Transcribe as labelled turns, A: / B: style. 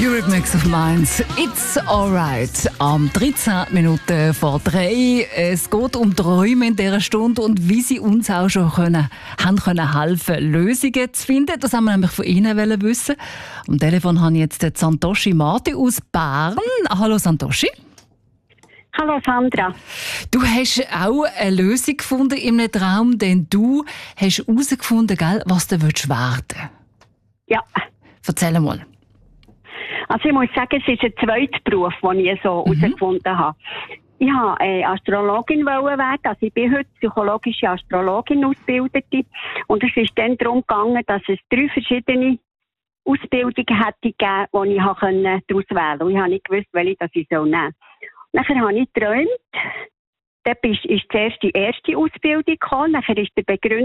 A: Eurythmics of Minds, It's Alright. Am 13 Minuten vor 3. Es geht um Träume in dieser Stunde und wie sie uns auch schon haben können helfen, Lösungen zu finden. Das haben wir nämlich von Ihnen wissen. Am Telefon habe ich jetzt den Santoshi Marti aus Bern. Hallo Santoshi.
B: Hallo Sandra.
A: Du hast auch eine Lösung gefunden in einem Traum, denn du hast herausgefunden, was du werden willst.
B: Ja.
A: Erzähl mal.
B: Also ich muss sagen, es ist ein zweiter Beruf, den ich so herausgefunden habe. Ich wollte Astrologin werden. Also ich bin heute psychologische Astrologin Ausgebildete. Und es ist dann darum gegangen, dass es 3 verschiedene Ausbildungen hätte gegeben, die ich daraus wählen konnte. Und ich habe nicht gewusst, welche ich nehmen soll. Nachher habe ich geträumt. Dann ist zuerst die erste Ausbildung gekommen. Nachher ist der Begründer